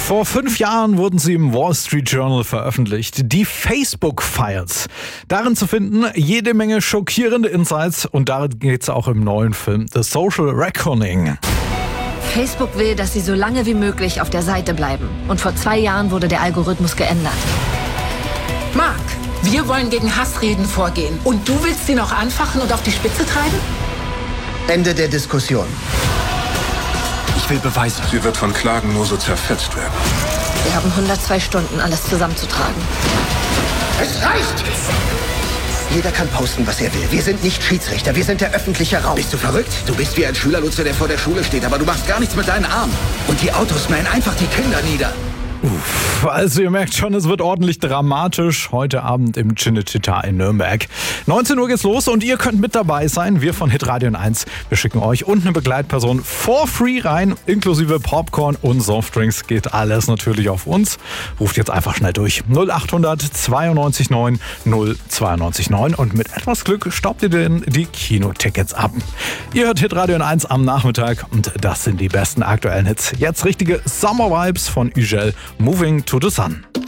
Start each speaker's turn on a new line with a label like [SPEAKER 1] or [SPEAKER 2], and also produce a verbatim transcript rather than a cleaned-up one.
[SPEAKER 1] Vor fünf Jahren wurden sie im Wall Street Journal veröffentlicht. Die Facebook Files. Darin zu finden jede Menge schockierende Insights und darin geht es auch im neuen Film The Social Reckoning.
[SPEAKER 2] Facebook will, dass sie so lange wie möglich auf der Seite bleiben. Und vor zwei Jahren wurde der Algorithmus geändert.
[SPEAKER 3] Mark, wir wollen gegen Hassreden vorgehen. Und du willst sie noch anfachen und auf die Spitze treiben?
[SPEAKER 4] Ende der Diskussion.
[SPEAKER 5] Ich will Beweise.
[SPEAKER 6] Sie wird von Klagen nur so zerfetzt werden.
[SPEAKER 2] Wir haben hundertzwei Stunden, alles zusammenzutragen.
[SPEAKER 4] Es reicht! Jeder kann posten, was er will. Wir sind nicht Schiedsrichter, wir sind der öffentliche Raum.
[SPEAKER 7] Bist du verrückt? Du bist wie ein Schülerlotse, der vor der Schule steht, aber du machst gar nichts mit deinen Armen. Und die Autos mähen einfach die Kinder nieder.
[SPEAKER 1] Uff, also ihr merkt schon, es wird ordentlich dramatisch. Heute Abend im Cinecittà in Nürnberg. neunzehn Uhr geht's los und ihr könnt mit dabei sein. Wir von Hitradio eins, wir schicken euch und eine Begleitperson for free rein, inklusive Popcorn und Softdrinks. Geht alles natürlich auf uns. Ruft jetzt einfach schnell durch. null acht hundert zweiundneunzig neun null zweiundneunzig neun und mit etwas Glück staubt ihr denn die Kinotickets ab. Ihr hört Hitradio eins am Nachmittag und das sind die besten aktuellen Hits. Jetzt richtige Summer-Vibes von Ugel. Moving to the Sun.